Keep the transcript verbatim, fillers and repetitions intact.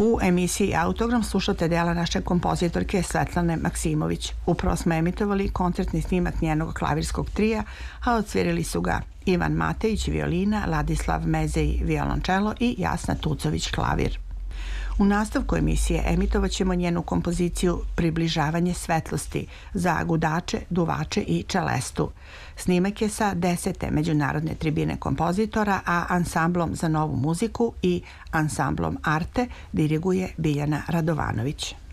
U emisiji Autogram slušate dela naše kompozitorke Svetlane Maksimović. Upravo smo emitovali koncertni snimak njenog klavirskog trija, a odsvirili su ga Ivan Matejić violina, Ladislav Mezej violončelo i Jasna Tucović klavir. U nastavku emisije emitovat ćemo njenu kompoziciju Približavanje svetlosti za gudače, duvače i čelestu. Snimak je sa desete međunarodne tribine kompozitora, a ansamblom za novu muziku i ansamblom Arte diriguje Biljana Radovanović.